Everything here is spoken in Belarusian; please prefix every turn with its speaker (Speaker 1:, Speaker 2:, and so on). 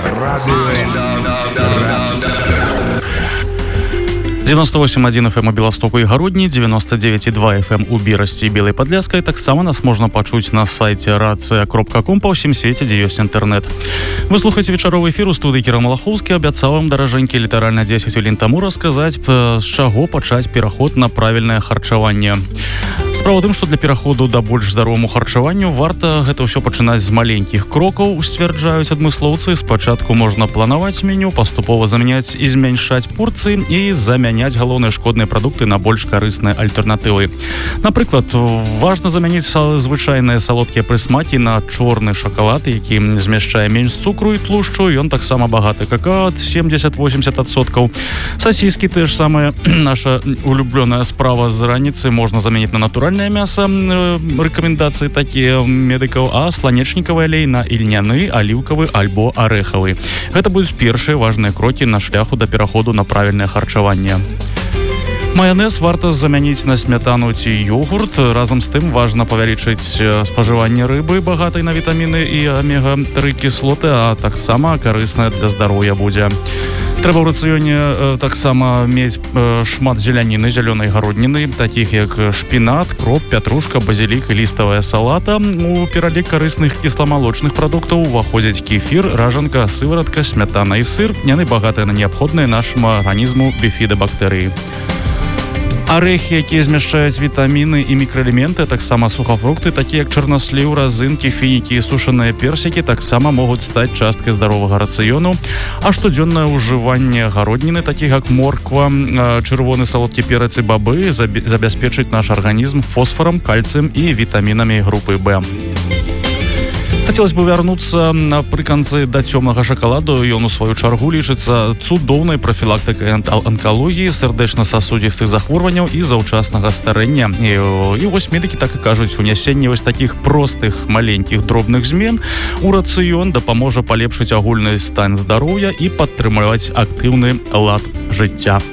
Speaker 1: 98,1 FM у Беластоку і Гародні, 99,2 FM у Бірасці і Белай Падляскай. Таксама нас можна пачуць на сайце racja.com па ўсім свеце, дзе ёсць інтэрнэт. Вы слухаеце вечаровы эфір у студыі Кіра Малахоўскі. Абяцаў вам, даражэнькі, літаральна 10 хвілін таму расказаць, з чаго пачаць пераход на правільнае харчаванне. Справа ў тым, што для пераходу да больш здароваму харчаванню варта гэта ўсё пачынаць з маленькіх крокаў, сцвярджаюць адмыслоўцы. Спачатку можна планаваць меню, паступова замяняць і змяншаць порцыі і замяняць галоўныя шкодныя прадукты на больш карысныя альтэрнатывы. Напрыклад, важна замяніць звычайныя салодкія прысмакі на чорны шакалад, які змяшчае менш цукру і тлушчу. Ён таксама багаты какао, 70-80%. Сасіскі, тое ж самае, наша улюблёная справа з раніцы, можна заменіць на натуральнае мяса. Рэкамендацыі такія медыкаў, а сланечнікавы алей на ільняны, аліўкавы альбо арэхавы. Гэта будуць першыя важныя крокі на шляху да пераходу на правільнае харчаванне. Маянэз варта замяніць на смятану ці ёгурт. Разам з тым важна павялічыць спажыванне рыбы, багатай на вітаміны і омега-3 кіслоты, а таксама карысная для здароўя будзе. Трэба ў рацыёне таксама мець шмат зеляніны, зялёнай гародніны, такіх як шпінат, кроп, пятрушка, базілік і ліставая салата. У пералік карысных кісламалочных прадуктаў уваходзяць кефір, ражанка, сываратка, смятана і сыр. Яны багатыя на неабходныя нашаму арганізму біфідабактэрыі. Арэхі, якія змяшчаюць вітаміны і мікраэлементы, таксама сухафрукты, такія як чарнасліў, разынкі, фінікі і сушаныя персікі, таксама могуць стаць часткай здаровага рацыёну. А штодзённае ўжыванне гародніны, такіх як морква, чырвоны салодкі перац і бабы, забяспечыць наш арганізм фосфарам, кальцыем і вітамінамі групы Б. Хацелось бы вярнуцца напрыканцы да цёмнага шакаладу. Ён у сваю чаргу лічыцца цудоўнай прафілактыкай анкалогіі, сардэчна-сасудзістых захворванняў і заўчаснага старэння. І вось медыкі так і кажуць, унясенне вось такіх простых маленькіх дробных змен у рацыён дапаможа палепшыць агульны стан здароўя і падтрымаць актыўны лад жыцця.